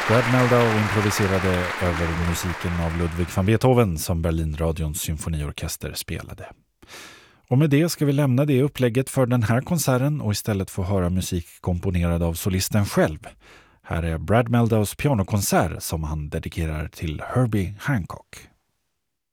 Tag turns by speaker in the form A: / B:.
A: Brad Meldau improviserade över musiken av Ludwig van Beethoven som Berlinradions symfoniorkester spelade. Och med det ska vi lämna det upplägget för den här konserten och istället få höra musik komponerad av solisten själv. Här är Brad Meldaus pianokonsert som han dedikerar till Herbie Hancock.